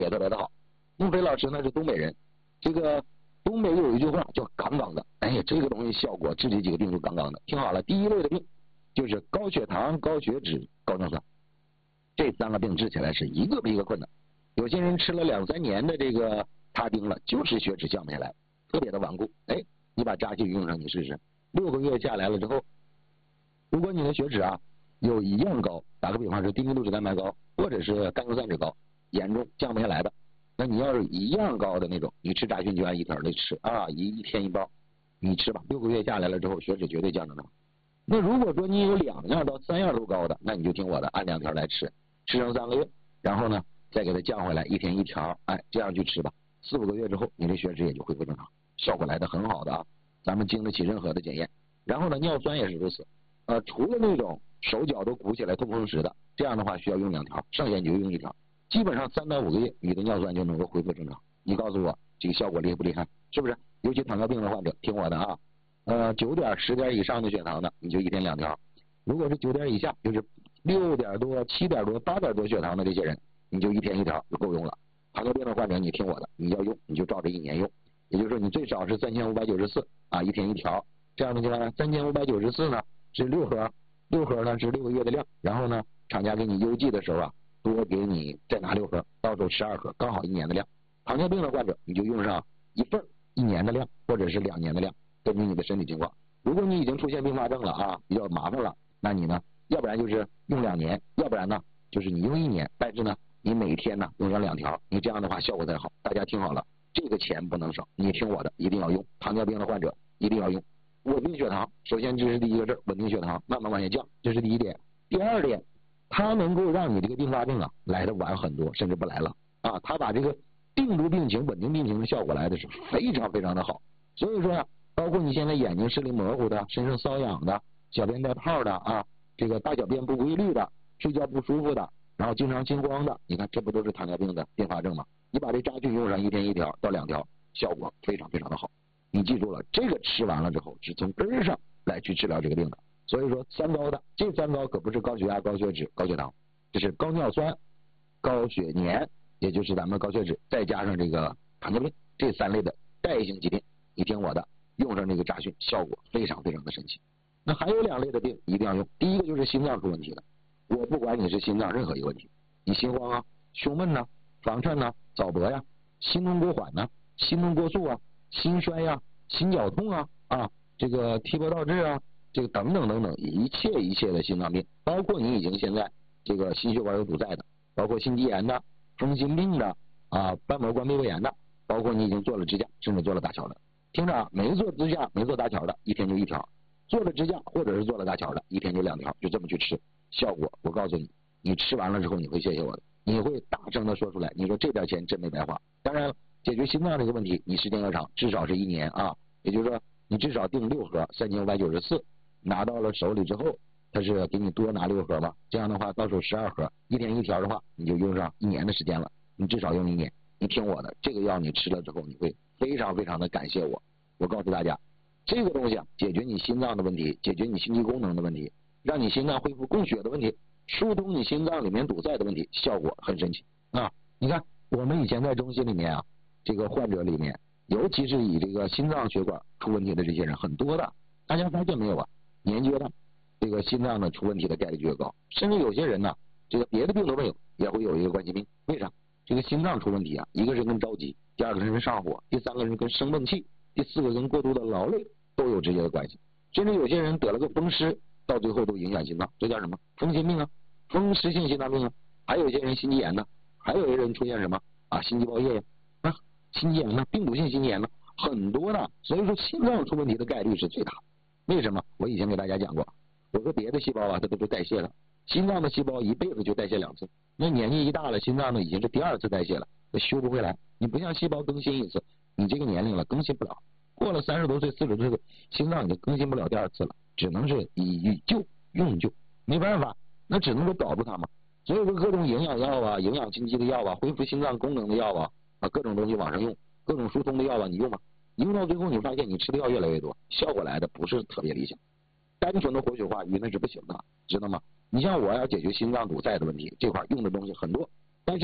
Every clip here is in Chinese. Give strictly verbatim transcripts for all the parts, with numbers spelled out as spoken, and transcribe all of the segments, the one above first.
也特别的好。孟非老师呢是东北人，这个东北有一句话叫杠杠的，哎呀，这个东西效果治这几个病就杠杠的。听好了，第一类的病就是高血糖、高血脂、高尿酸，这三个病治起来是一个比一个困难。有些人吃了两三年的这个他汀了，就是血脂降不下来，特别的顽固。哎，你把扎去用上你试试，六个月下来了之后，如果你的血脂啊有一样高，打个比方是低密度脂蛋白高，或者是甘油三酯高，严重降不下来的，那你要是一样高的那种，你吃扎菌就按一条的吃啊，一一天一包，你吃吧，六个月下来了之后，血脂绝对降得了。那如果说你有两样到三样都高的，那你就听我的，按两条来吃，吃上三个月，然后呢再给它降回来，一天一条，哎，这样去吃吧。四五个月之后，你的血脂也就恢复正常，效果来的很好的啊，咱们经得起任何的检验。然后呢，尿酸也是如此，呃，除了那种手脚都鼓起来痛风时的，这样的话需要用两条，剩下你就用一条，基本上三到五个月，你的尿酸就能够恢复正常。你告诉我这个效果厉害不厉害？是不是？尤其糖尿病的患者，听我的啊，呃，九点、十点以上的血糖的，你就一天两条；如果是九点以下，就是六点多、七点多、八点多血糖的这些人，你就一天一条就够用了。糖尿病的患者，你听我的，你要用你就照着一年用，也就是说你最少是三千五百九十四啊，一天一条。这样的情况下，三千五百九十四呢是六盒，六盒呢是六个月的量，然后呢，厂家给你邮寄的时候啊，多给你再拿六盒，到时候十二盒，刚好一年的量。糖尿病的患者，你就用上一份一年的量，或者是两年的量，根据你的身体情况。如果你已经出现并发症了啊，比较麻烦了，那你呢，要不然就是用两年，要不然呢就是你用一年，但是呢你每天呢用上两条，你这样的话效果才好。大家听好了，这个钱不能少，你听我的，一定要用。糖尿病的患者一定要用。稳定血糖，首先这是第一个字，稳定血糖，慢慢往下降，这是第一点。第二点，它能够让你这个并发症啊来的晚很多，甚至不来了啊。它把这个定住病情、稳定病情的效果来的是非常非常的好。所以说呀、啊，包括你现在眼睛视力模糊的、身上瘙痒的、小便带泡的啊，这个大小便不规律的、睡觉不舒服的，然后经常心慌的，你看这不都是糖尿病的并发症吗？你把这扎菌用上一天一条到两条，效果非常非常的好。你记住了，这个吃完了之后是从根上来去治疗这个病的。所以说三高的，这三高可不是高血压、高血脂、高血糖，这是高尿酸、高血粘，也就是咱们高血脂，再加上这个糖尿病，这三类的代性疾病，你听我的，用上这个扎菌效果非常非常的神奇。那还有两类的病一定要用，第一个就是心脏出问题的，我不管你是心脏任何一个问题，你心慌啊、胸闷呐、房颤呐、早搏呀、心动过缓呐、心动过速啊、心衰呀、心绞痛啊啊，这个提波倒置啊，这个等等等等，一切一切的心脏病，包括你已经现在这个心血管有堵塞的，包括心肌炎的、风心病的啊、瓣膜关闭胃炎的，包括你已经做了支架，甚至做了搭桥的。听着啊，没做支架、没做搭桥的，一天就一条；做了支架或者是做了搭桥的，一天就两条，就这么去吃，效果我告诉你，你吃完了之后你会谢谢我的，你会大声的说出来，你说这点钱真没白花。当然了，解决心脏这个问题，你时间要长，至少是一年啊，也就是说你至少订六盒三千五百九十四，拿到了手里之后，他是给你多拿六盒嘛，这样的话到手十二盒，一天一条的话，你就用上一年的时间了，你至少用一年。你听我的，这个药你吃了之后，你会非常非常的感谢我。我告诉大家，这个东西啊，解决你心脏的问题，解决你心肌功能的问题，让你心脏恢复供血的问题，疏通你心脏里面堵塞的问题，效果很神奇啊！你看我们以前在中心里面啊，这个患者里面，尤其是以这个心脏血管出问题的这些人很多的，大家发现没有啊？年纪越大，这个心脏的出问题的概率就越高，甚至有些人呢，这个别的病都没有，也会有一个冠心病。为啥？这个心脏出问题啊，一个是跟着急，第二个是跟上火，第三个是跟生闷气，第四个跟过度的劳累都有直接的关系。甚至有些人得了个风湿，到最后都影响心脏，这叫什么？风心病啊，风湿性心脏病啊。还有一些人心肌炎呢，还有一些人出现什么啊？心肌包液呀，啊，心肌炎呢，病毒性心肌炎呢，很多的。所以说心脏出问题的概率是最大。为什么？我以前给大家讲过，我说别的细胞啊，它都是代谢的，心脏的细胞一辈子就代谢两次，那年纪一大了，心脏呢已经是第二次代谢了，它修不回来。你不像细胞更新一次，你这个年龄了更新不了，过了三十多岁、四十多岁，心脏已经更新不了第二次了，只能是以旧用旧，没办法，那只能说保住它嘛。所以说各种营养药啊、营养经济的药啊、恢复心脏功能的药啊啊，各种东西往上用，各种疏通的药啊，你用吧。你用到最后，你发现你吃的药越来越多，效果来的不是特别理想。单纯的活血化瘀那是不行的，知道吗？你像我要解决心脏堵塞的问题，这块用的东西很多，但是呢，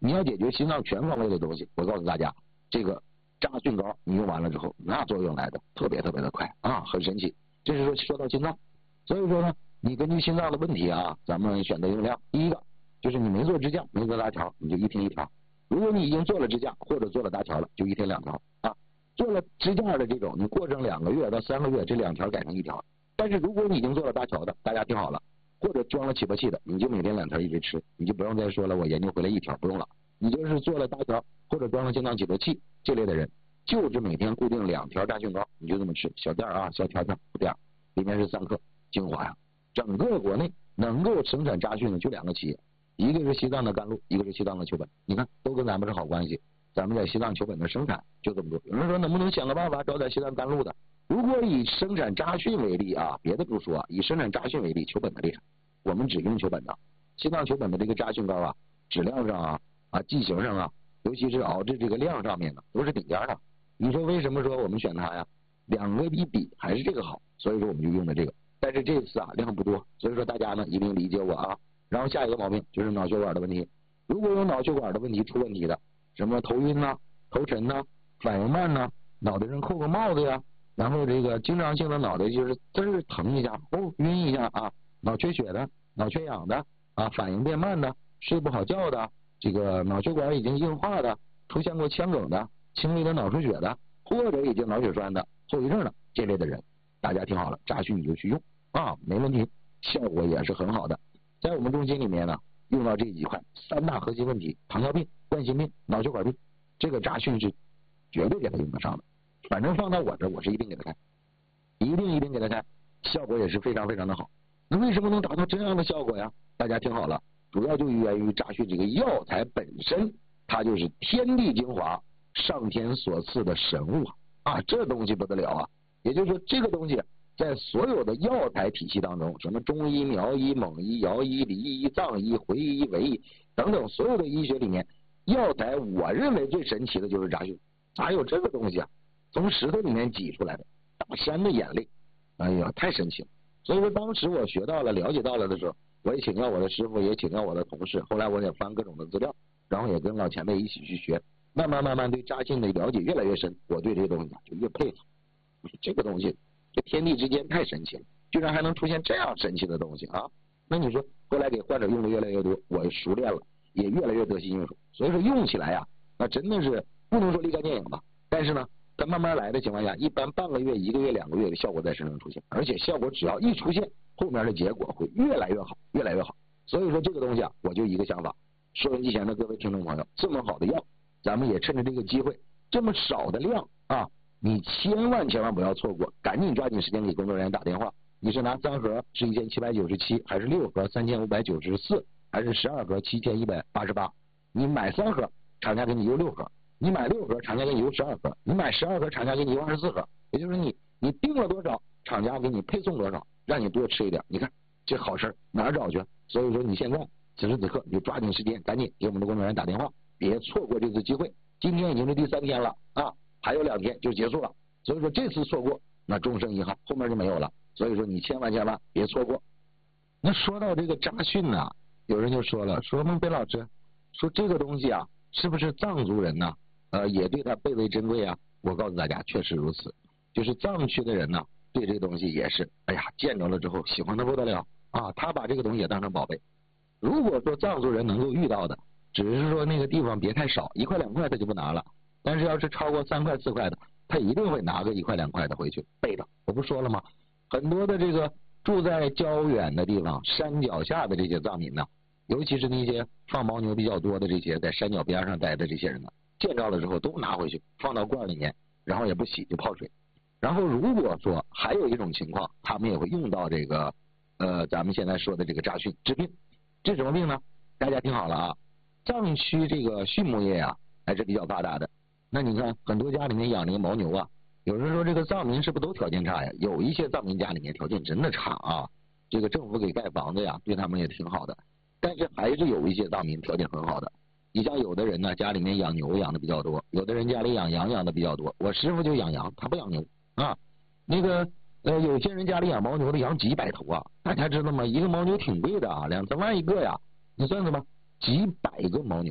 你要解决心脏全方位的东西，我告诉大家，这个扎菌膏你用完了之后，那作用来的特别特别的快啊，很神奇。这是说说到心脏，所以说呢，你根据心脏的问题啊，咱们选择用量。第一个就是你没做支架，没做搭桥，你就一天一条。如果你已经做了支架或者做了搭桥了，就一天两条啊。做了支架的这种，你过上两个月到三个月，这两条改成一条。但是如果你已经做了搭桥的，大家听好了，或者装了起搏器的，你就每天两条一直吃，你就不用再说了，我研究回来一条不用了。你就是做了搭桥或者装了心脏起搏器这类的人，就是每天固定两条扎菌膏，你就这么吃，小袋啊，小条条不点，里面是三克精华呀。整个国内能够生产扎菌的就两个企业，一个是西藏的甘露，一个是西藏的丘本，你看都跟咱们是好关系。咱们在西藏丘本的生产就这么多。有人说能不能想个办法找点西藏甘露的？如果以生产扎菌为例啊，别的不说啊，以生产扎菌为例，丘本的厉害，我们只用丘本的。西藏丘本的这个扎菌膏啊，质量上啊啊剂型上啊，尤其是熬制这个量上面的都是顶尖的。你说为什么说我们选它呀？两个一比还是这个好，所以说我们就用的这个。但是这次啊量不多，所以说大家呢一定理解我啊。然后下一个毛病就是脑血管的问题，如果有脑血管的问题出问题的，什么头晕呐、头沉呐、反应慢呐、脑袋上扣个帽子呀，然后这个经常性的脑袋就是滋儿疼一下，哦晕一下啊，脑缺血的、脑缺氧的啊，反应变慢的、睡不好觉的，这个脑血管已经硬化的，出现过腔梗的、轻微的脑出血的，或者已经脑血栓的后遗症的这类的人，大家听好了，扎菌你就去用啊，没问题，效果也是很好的。在我们中心里面呢，用到这几块三大核心问题：糖尿病、冠心病、脑血管病，这个扎菌是绝对给他用得上的。反正放到我这，我是一定给他开，一定一定给他开，效果也是非常非常的好。那为什么能达到这样的效果呀？大家听好了，主要就源于扎菌这个药材本身，它就是天地精华，上天所赐的神物啊，这东西不得了啊！也就是说，这个东西在所有的药材体系当中，什么中医、苗医、蒙医、瑶医、lý医、藏医、回医、维医等等所有的医学里面，药材我认为最神奇的就是扎菌。咋有这个东西啊？从石头里面挤出来的，大山的眼泪，哎呀，太神奇了！所以说当时我学到了、了解到了的时候，我也请教我的师傅，也请教我的同事，后来我也翻各种的资料，然后也跟老前辈一起去学，慢慢慢慢对扎菌的了解越来越深，我对这个东西就越佩服。这个东西，这天地之间太神奇了，居然还能出现这样神奇的东西啊！那你说后来给患者用的越来越多，我熟练了，也越来越得心应手。所以说用起来呀、啊，那真的是不能说立竿见影吧，但是呢，它慢慢来的情况下，一般半个月、一个月、两个月的效果在身上出现，而且效果只要一出现，后面的结果会越来越好，越来越好。所以说这个东西啊，我就一个想法，收音机前的各位听众朋友，这么好的药，咱们也趁着这个机会，这么少的量啊。你千万千万不要错过，赶紧抓紧时间给工作人员打电话。你是拿三盒是一千七百九十七，还是六盒三千五百九十四，还是十二盒七千一百八十八？你买三盒，厂家给你邮六盒；你买六盒，厂家给你邮十二盒；你买十二盒，厂家给你邮二十四盒。也就是你你定了多少，厂家给你配送多少，让你多吃一点。你看这好事哪儿找去？所以说你现在此时此刻你就抓紧时间，赶紧给我们的工作人员打电话，别错过这次机会。今天已经是第三天了啊！还有两天就结束了，所以说这次错过，那终生遗憾，后面就没有了。所以说你千万千万别错过。那说到这个扎菌呢、啊，有人就说了，说孟非老师，说这个东西啊，是不是藏族人呢、啊？呃，也对它倍为珍贵啊？我告诉大家，确实如此。就是藏区的人呢、啊，对这个东西也是，哎呀，见着了之后喜欢的不得了啊，他把这个东西也当成宝贝。如果说藏族人能够遇到的，只是说那个地方别太少，一块两块他就不拿了。但是要是超过三块四块的，他一定会拿个一块两块的回去备的。我不说了吗？很多的这个住在较远的地方、山脚下的这些藏民呢，尤其是那些放牦牛比较多的这些在山脚边上待的这些人呢，见着了之后都拿回去放到罐里面，然后也不洗就泡水。然后如果说还有一种情况，他们也会用到这个呃咱们现在说的这个扎菌治病。治什么病呢？大家听好了啊，藏区这个畜牧业啊还是比较发达的。那你看很多家里面养这个牦牛啊，有人说这个藏民是不是都条件差呀？有一些藏民家里面条件真的差啊，这个政府给盖房子呀，对他们也挺好的。但是还是有一些藏民条件很好的。你像有的人呢，家里面养牛养的比较多，有的人家里养羊养的比较多。我师傅就养羊，他不养牛啊。那个呃，有些人家里养牦牛的养几百头啊，大家知道吗？一个牦牛挺贵的啊，两三万一个呀，你算算吧，几百个牦牛啊。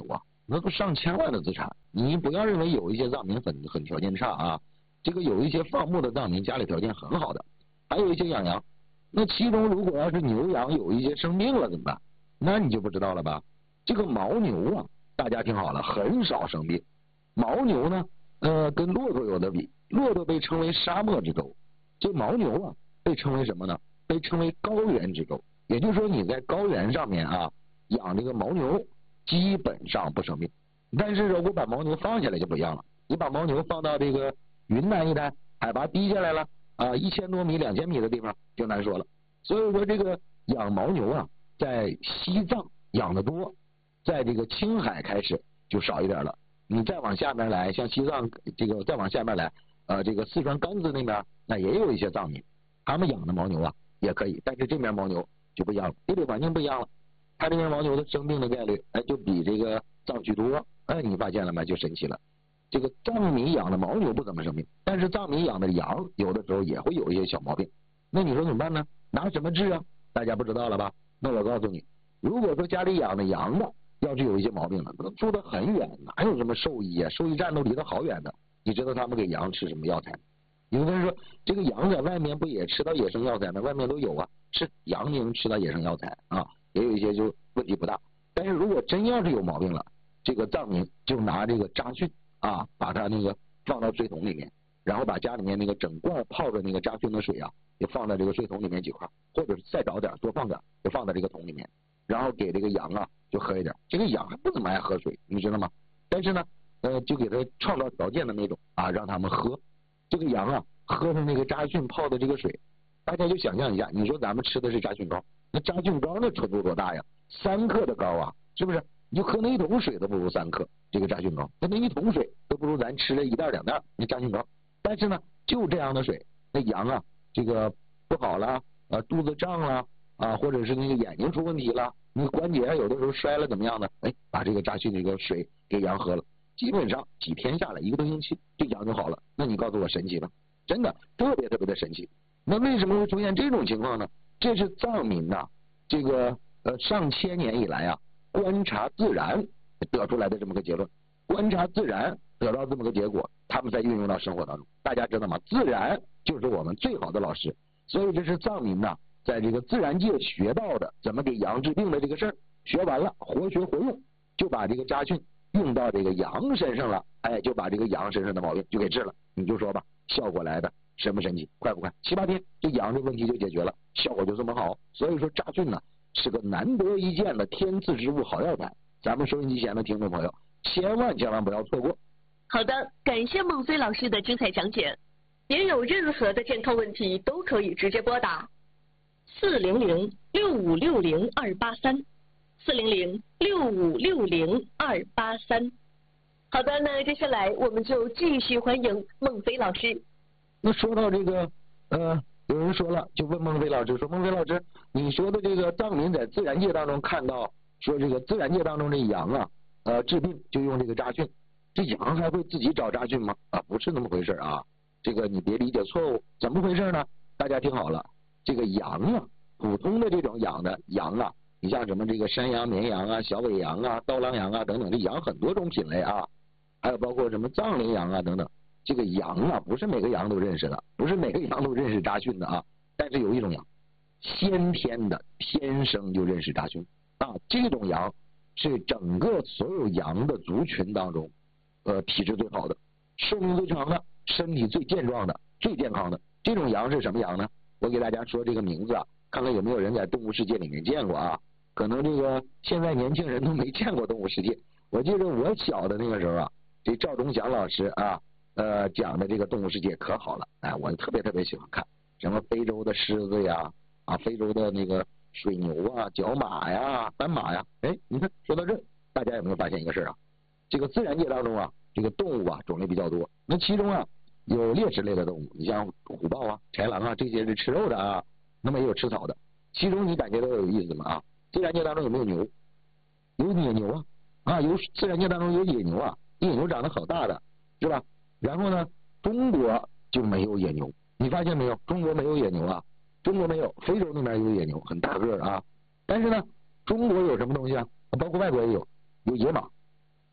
那都上千万的资产。你不要认为有一些藏民很很条件差啊，这个有一些放牧的藏民家里条件很好的，还有一些养羊。那其中如果要是牛羊有一些生病了怎么办？那你就不知道了吧？这个牦牛啊，大家听好了，很少生病。牦牛呢，呃，跟骆驼有的比，骆驼被称为沙漠之州，这牦牛啊被称为什么呢？被称为高原之州。也就是说你在高原上面啊养这个牦牛基本上不生病。但是如果把牦牛放下来就不一样了，你把牦牛放到这个云南一带，海拔低下来了啊，一千多米两千米的地方就难说了。所以说这个养牦牛啊在西藏养的多，在这个青海开始就少一点了。你再往下面来，像西藏这个再往下面来呃这个四川甘孜那边那也有一些藏民，他们养的牦牛啊也可以，但是这边牦牛就不一样了，地理环境不一样了，它这边牦牛的生病的概率哎就比这个藏区多。哎，你发现了吗？就神奇了。这个藏民养的牦牛不怎么生病，但是藏民养的羊有的时候也会有一些小毛病。那你说怎么办呢？拿什么治啊？大家不知道了吧？那我告诉你，如果说家里养的羊的要是有一些毛病了，那住得很远，哪有什么兽医啊？兽医站都离得好远的。你知道他们给羊吃什么药材？有的人说这个羊在外面不也吃到野生药材吗？外面都有啊，是羊能吃到野生药材啊，也有一些就问题不大。但是如果真要是有毛病了，这个藏民就拿这个扎菌啊，把它那个放到水桶里面，然后把家里面那个整罐泡着那个扎菌的水啊，就放在这个水桶里面几块，或者是再找点多放点，就放在这个桶里面，然后给这个羊啊就喝一点。这个羊还不怎么爱喝水，你知道吗？但是呢，呃，就给它创造条件的那种啊，让他们喝。这个羊啊喝的那个扎菌泡的这个水，大家就想象一下，你说咱们吃的是扎菌膏，那扎菌膏那纯度多大呀？三克的膏啊，是不是？你就喝那一桶水都不如三克这个扎菌膏，那那一桶水都不如咱吃了一袋两袋那扎菌膏。但是呢，就这样的水，那羊啊这个不好了啊，肚子胀了啊，或者是那个眼睛出问题了，那个关节有的时候摔了怎么样呢？哎，把这个扎菌这个水给羊喝了，基本上几天下来，一个多星期，这羊就好了。那你告诉我神奇吧？真的特别特别的神奇。那为什么会出现这种情况呢？这是藏民呐、啊，这个呃上千年以来啊，观察自然得出来的这么个结论，观察自然得到这么个结果，他们再运用到生活当中。大家知道吗？自然就是我们最好的老师，所以这是藏民呐、啊，在这个自然界学到的怎么给羊治病的这个事儿，学完了活学活用，就把这个扎菌用到这个羊身上了，哎，就把这个羊身上的毛病就给治了。你就说吧，效果来的神不神奇？快不快？七八天，这羊这问题就解决了，效果就这么好。所以说扎菌呢是个难得一见的天赐之物好药材，咱们收音机前的听众朋友千万千万不要错过。 好的，感谢孟飞老师的精彩讲解。您有任何的健康问题都可以直接拨打四零零六五六零二八三四零零六五六零二八三。好的，那接下来我们就继续欢迎孟飞老师。 那说到这个呃有人说了，就问孟飞老师说，孟飞老师，你说的这个藏民在自然界当中看到说这个自然界当中这羊啊呃治病就用这个扎菌，这羊还会自己找扎菌吗？啊，不是那么回事啊，这个你别理解错误。怎么回事呢？大家听好了，这个羊啊，普通的这种养的羊啊，你像什么这个山羊、绵羊啊、小尾羊啊、刀郎羊啊等等，这羊很多种品类啊，还有包括什么藏羚羊啊等等。这个羊啊，不是每个羊都认识的，不是每个羊都认识扎菌的啊。但是有一种羊，先天的，天生就认识扎菌啊。这种羊是整个所有羊的族群当中，呃，体质最好的，寿命最长的，身体最健壮的，最健康的。这种羊是什么羊呢？我给大家说这个名字啊，看看有没有人在动物世界里面见过啊。可能这个现在年轻人都没见过动物世界。我记得我小的那个时候啊，这赵忠祥老师啊。呃，讲的这个动物世界可好了，哎，我特别特别喜欢看，什么非洲的狮子呀，啊，非洲的那个水牛啊，角马呀，斑马呀，哎，你看说到这，大家有没有发现一个事啊？这个自然界当中啊，这个动物啊种类比较多，那其中啊有猎食类的动物，你像虎豹啊、豺狼啊，这些是吃肉的啊，那么也有吃草的。其中你感觉到有意思吗？啊，自然界当中有没有牛？有野牛啊，啊，有自然界当中有野牛啊，野牛长得好大的，是吧？然后呢，中国就没有野牛，你发现没有？中国没有野牛啊，中国没有，非洲那边有野牛，很大个啊。但是呢，中国有什么东西啊？包括外国也有，有野马，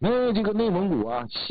那这个内蒙古啊。